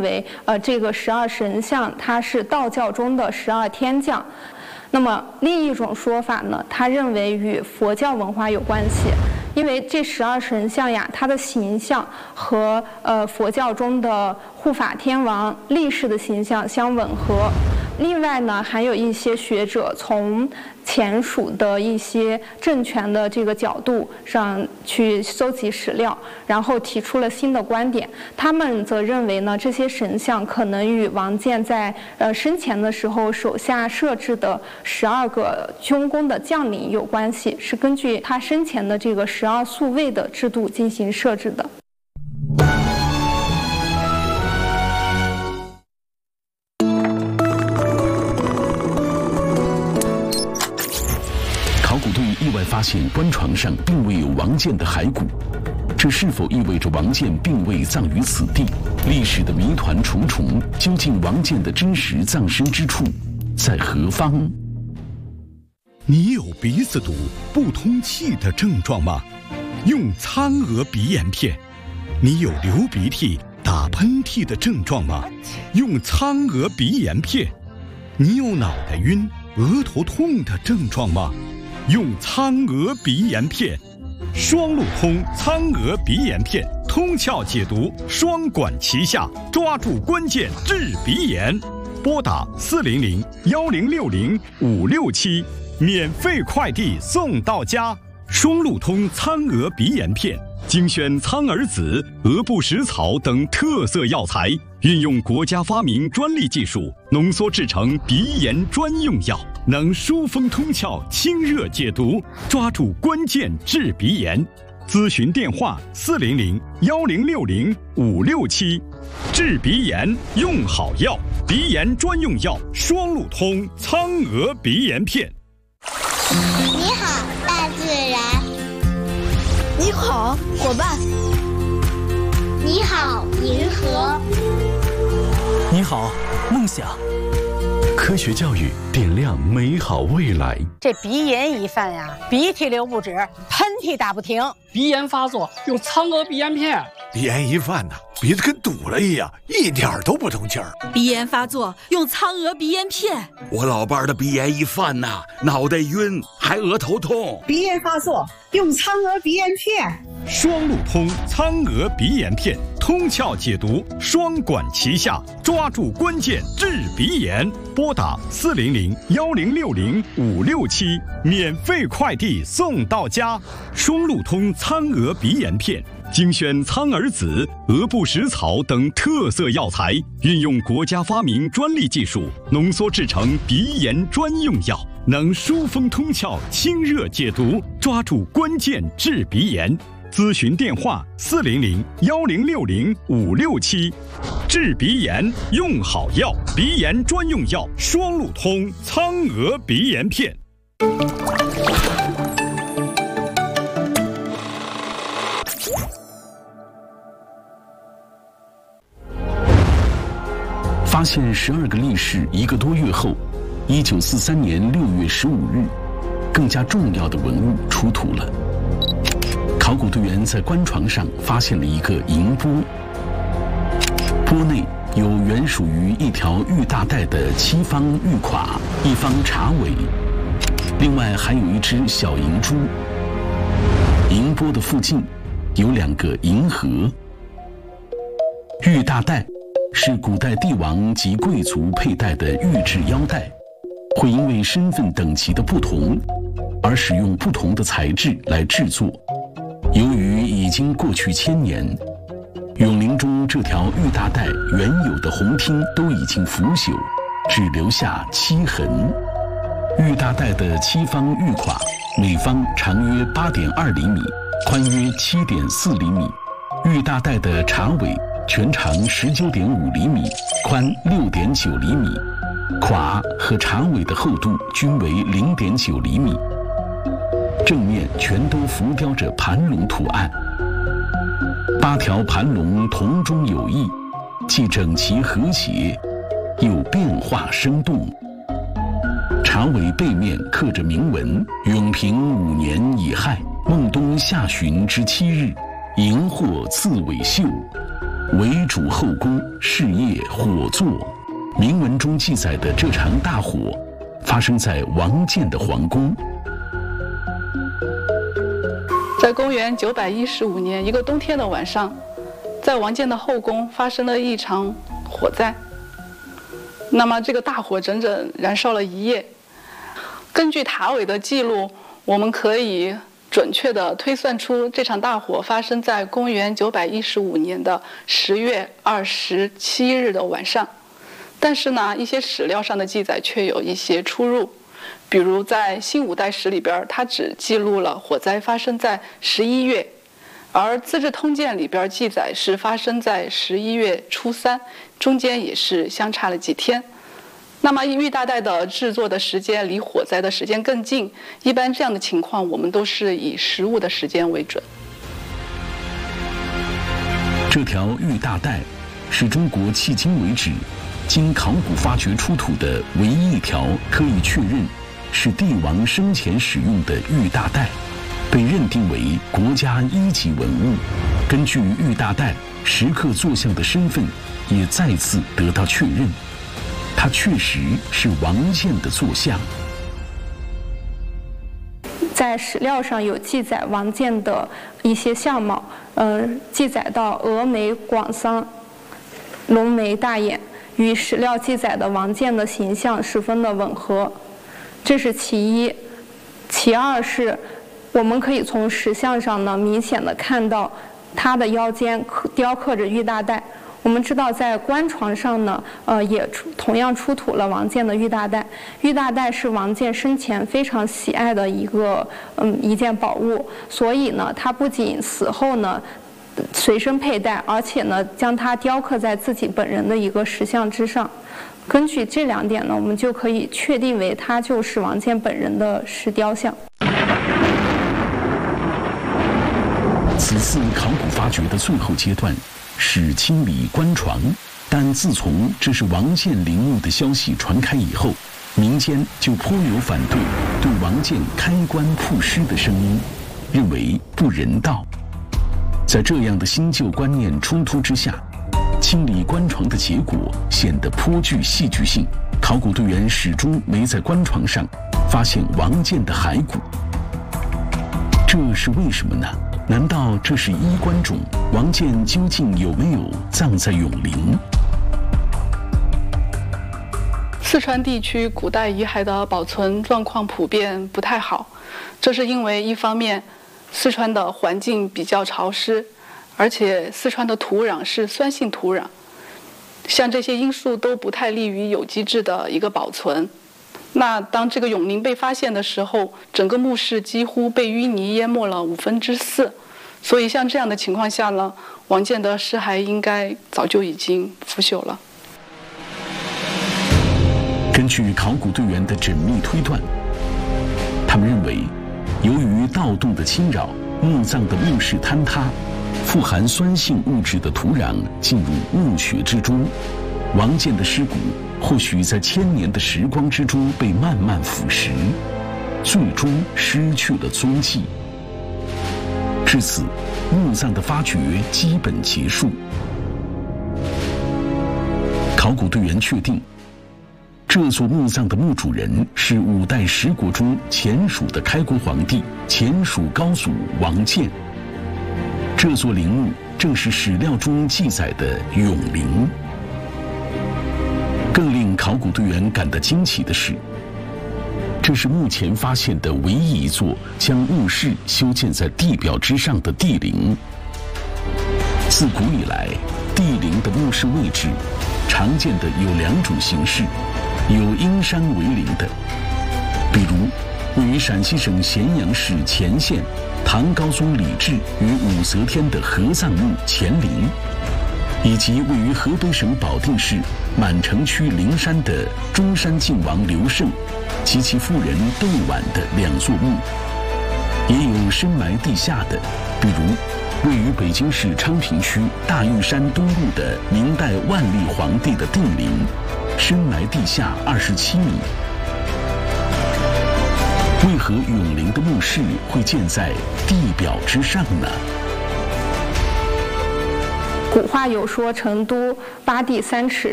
为这个12神像它是道教中的12天将。那么另一种说法呢，他认为与佛教文化有关系，因为这12神像呀，它的形象和佛教中的护法天王力士的形象相吻合。另外呢，还有一些学者从前蜀的一些政权的这个角度上去搜集史料，然后提出了新的观点。他们则认为呢，这些神像可能与王建在生前的时候手下设置的12个军功的将领有关系，是根据他生前的这个12宿卫的制度进行设置的。 意外发现棺床上并未有王建的骸骨，这是否意味着王建并未葬于此地？历史的谜团重重，究竟王建的真实葬身之处在何方？ 你有鼻子堵、不通气的症状吗？用苍娥鼻炎片。你有流鼻涕、打喷嚏的症状吗？用苍娥鼻炎片。你有脑袋晕、额头痛的症状吗？用苍娥鼻炎片。双路通苍娥鼻炎片，通窍解毒，双管齐下，抓住关键治鼻炎。拨打400-1060-567，免费快递送到家。双路通苍娥鼻炎片，精选苍耳子、鹅不食草等特色药材，运用国家发明专利技术，浓缩制成鼻炎专用药，能疏风通窍、清热解毒，抓住关键治鼻炎。咨询电话400-1060-567。治鼻炎用好药，鼻炎专用药双路通苍娥鼻炎片。 你好，大自然。 你好，伙伴。 你好，银河。 你好，梦想。 科学教育点亮美好未来。 这鼻炎一犯呀，鼻涕流不止，喷嚏打不停。 鼻炎发作用苍娥鼻炎片。 鼻炎一犯呢，鼻子跟堵了一样，一点都不通气儿。 鼻炎发作用苍娥鼻炎片。 我老伴儿的鼻炎一犯呐，脑袋晕，还额头痛。 鼻炎发作用苍娥鼻炎片。 双路通苍娥鼻炎片，通窍解毒，双管齐下，抓住关键治鼻炎。拨打400-1060-567，免费快递送到家。双路通苍娥鼻炎片，精选苍耳子、鹅不食草等特色药材，运用国家发明专利技术，浓缩制成鼻炎专用药，能疏风通窍、清热解毒，抓住关键治鼻炎。咨询电话400-1060-567。治鼻炎用好药，鼻炎专用药双路通苍娥鼻炎片。 发现12个力士1个多月后，1943年6月15日，更加重要的文物出土了。考古队员在棺床上发现了一个银钵，钵内有原属于一条玉大带的7方玉垮、1方茶尾，另外还有一只小银珠。银钵的附近有2个银盒。玉大带是古代帝王及贵族佩戴的玉制腰带，会因为身份等级的不同而使用不同的材质来制作。由于已经过去1000年，永陵中这条玉大带原有的红厅都已经腐朽，只留下漆痕。玉大带的7方玉垮，每方长约8.2厘米，宽约7.4厘米。玉大带的茶尾全长19.5厘米，宽6.9厘米，垮和茶尾的厚度均为0.9厘米。正面全都浮雕着盘龙图案，8条盘龙同中有异，既整齐和谐，又变化生动。茶尾背面刻着铭文：永平5年乙亥，孟冬下旬之7日，荧惑刺尾绣。 为主后宫，事业火作。铭文中记载的这场大火，发生在王建的皇宫。 在公元915年一个冬天的晚上，在王建的后宫发生了一场火灾。那么这个大火整整燃烧了1夜。根据塔尾的记录，我们可以准确地推算出这场大火发生在公元915年的10月27日的晚上。但是呢，一些史料上的记载却有一些出入。比如在《新五代史》里边，它只记录了火灾发生在11月，而《资治通鉴》里边记载是发生在11月初3，中间也是相差了几天。那么玉大带的制作的时间离火灾的时间更近，一般这样的情况我们都是以实物的时间为准。 这条玉大带是中国迄今为止经考古发掘出土的唯一一条可以确认是帝王生前使用的玉大带，被认定为国家1级文物。根据玉大带石刻坐像的身份也再次得到确认，它确实是王建的坐像。 在史料上有记载王建的一些相貌，记载到峨眉广桑，浓眉大眼，与史料记载的王建的形象十分的吻合，这是其一。其二是，我们可以从石像上呢明显的看到他的腰间雕刻着玉大带。我们知道，在棺床上呢，也同样出土了王建的玉大带。玉大带是王建生前非常喜爱的一件宝物，所以呢，他不仅死后呢随身佩戴，而且呢将它雕刻在自己本人的一个石像之上。根据这2点呢，我们就可以确定为它就是王建本人的石雕像。 此次考古发掘的最后阶段是清理棺床，但自从这是王建陵墓的消息传开以后，民间就颇有反对王建开棺曝尸的声音，认为不人道。在这样的新旧观念冲突之下，清理棺床的结果显得颇具戏剧性。考古队员始终没在棺床上发现王建的骸骨，这是为什么呢？难道这是衣冠冢？王建究竟有没有葬在永陵？ 四川地区古代遗骸的保存状况普遍不太好，这是因为一方面四川的环境比较潮湿，而且四川的土壤是酸性土壤，像这些因素都不太利于有机质的一个保存。那当这个永陵被发现的时候，整个墓室几乎被淤泥淹没了4/5，所以像这样的情况下呢，王建的尸骸应该早就已经腐朽了。 根据考古队员的缜密推断，他们认为，由于盗洞的侵扰，墓葬的墓室坍塌，富含酸性物质的土壤进入墓穴之中，王建的尸骨或许在1000年的时光之中被慢慢腐蚀，最终失去了踪迹。至此，墓葬的发掘基本结束。考古队员确定，这座墓葬的墓主人是5代10国中前蜀的开国皇帝前蜀高祖王建。这座陵墓正是史料中记载的永陵。更令考古队员感到惊奇的是，这是目前发现的唯一一座将墓室修建在地表之上的帝陵。自古以来，帝陵的墓室位置常见的有2种形式，有因山为陵的，比如位于陕西省咸阳市乾县唐高宗李治与武则天的合葬墓乾陵，以及位于河北省保定市满城区灵山的中山靖王刘胜及其夫人窦婉的2座墓，也有深埋地下的，比如位于北京市昌平区大峪山东路的明代万历皇帝的定陵，深埋地下27米。为何永陵的墓室会建在地表之上呢？ 古话有说，成都8地3尺